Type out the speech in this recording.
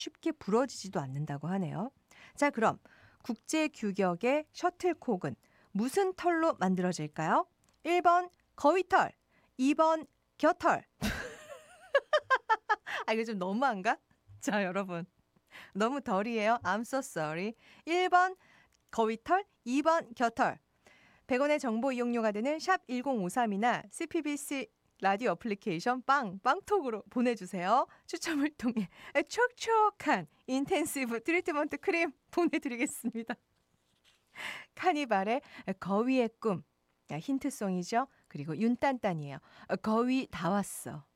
쉽게 부러지지도 않는다고 하네요. 자, 그럼 국제 규격의 셔틀콕은 무슨 털로 만들어질까요? 1번 거위털, 2번 겨털. 아, 이거 좀 너무한가? 자, 여러분. 너무 덜이에요. I'm so sorry. 1번 거위털, 2번 겨털. 100원의 정보 이용료가 되는 샵 1053이나 CPBC 라디오 어플리케이션 빵톡으로 보내주세요. 추첨을 통해 촉촉한 인텐시브 트리트먼트 크림 보내드리겠습니다. 카니발의 거위의 꿈. 힌트송이죠. 그리고 윤딴딴이에요. 거위 다 왔어.